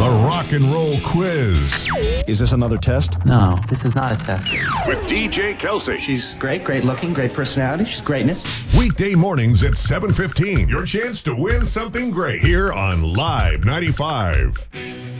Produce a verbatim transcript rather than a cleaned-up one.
The Rock and Roll Quiz. Is this another test? No, this is not a test. With D J Kelsey. She's great, great looking, great personality. She's greatness. Weekday mornings at seven fifteen. Your chance to win something great here on Live ninety-five.